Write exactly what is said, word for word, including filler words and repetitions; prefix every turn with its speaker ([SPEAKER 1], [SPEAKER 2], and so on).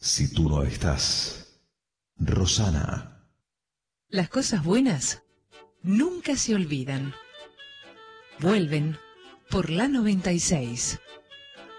[SPEAKER 1] Si tú no estás, Rosana.
[SPEAKER 2] Las cosas buenas nunca se olvidan. Vuelven por la noventa y seis.